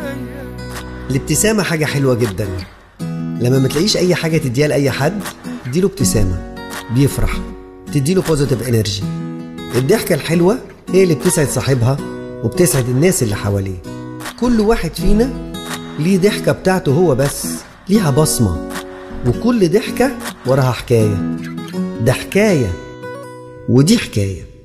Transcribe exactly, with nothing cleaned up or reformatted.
الابتسامة حاجة حلوة جدا. لما ما تلاقيش أي حاجة تديها لأي حد، تديله ابتسامة بيفرح، تديله بوزيتيف انرجي. الضحكة الحلوة هي اللي بتسعد صاحبها وبتسعد الناس اللي حواليه. كل واحد فينا ليه ضحكة بتاعته هو بس، ليها بصمة، وكل ضحكة وراها حكاية. ده حكاية ودي حكاية.